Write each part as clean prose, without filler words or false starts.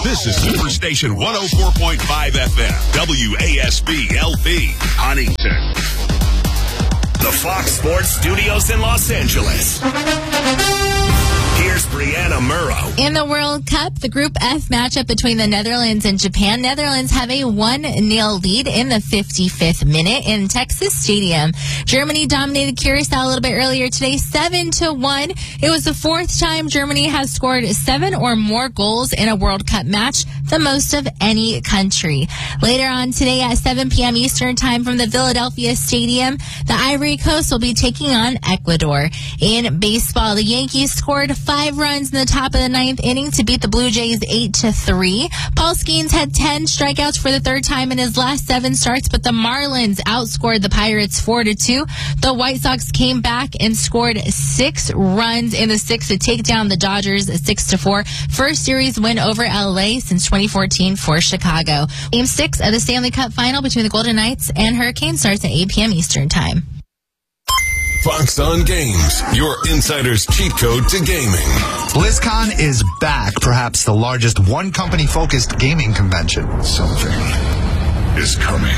This is Superstation 104.5 FM, WASB LP, Huntington. The Fox Sports Studios in Los Angeles. Here's Brianna Murrow. In the World Cup, the Group F matchup between the Netherlands and Japan. Netherlands have a 1-0 lead in the 55th minute in Texas Stadium. Germany dominated Curacao a little bit earlier today, 7-1. It was the fourth time Germany has scored 7 or more goals in a World Cup match, the most of any country. Later on today at 7 p.m. Eastern Time from the Philadelphia Stadium, the Ivory Coast will be taking on Ecuador. In baseball, the Yankees scored 5 runs in the top of the 9th inning to beat the Blue Jays 8-3. Paul Skeens had 10 strikeouts for the third time in his last 7 starts, but the Marlins outscored the Pirates 4-2. The White Sox came back and scored 6 runs in the 6th to take down the Dodgers 6-4. First series win over LA since 2014 for Chicago. Game 6 of the Stanley Cup Final between the Golden Knights and Hurricanes starts at 8 p.m. Eastern Time. Fox on Games, your insider's cheat code to gaming. BlizzCon is back, perhaps the largest one-company-focused gaming convention. Something is coming.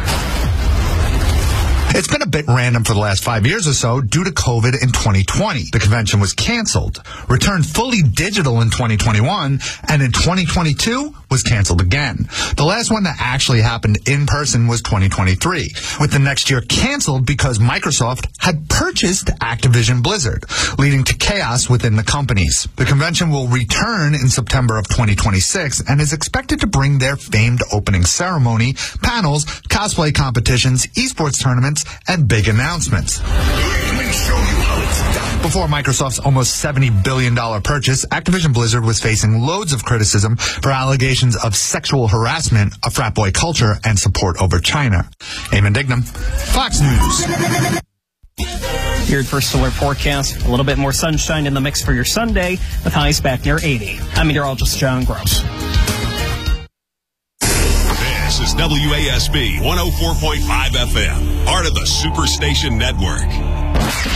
It's been a bit random for the last 5 years or so due to COVID in 2020. The convention was canceled, returned fully digital in 2021, and in 2022 was canceled again. The last one that actually happened in person was 2023, with the next year canceled because Microsoft had purchased Activision Blizzard, leading to chaos within the companies. The convention will return in September of 2026 and is expected to bring their famed opening ceremony, panels, cosplay competitions, esports tournaments, and big announcements. Let me show you how it's done. Before Microsoft's almost $70 billion purchase, Activision Blizzard was facing loads of criticism for allegations of sexual harassment, a frat boy culture, and support over China. Eamon Dignam, Fox News. Your first solar forecast, a little bit more sunshine in the mix for your Sunday, with highs back near 80. I'm meteorologist John Gross. This is WASB 104.5 FM, part of the Superstation Network.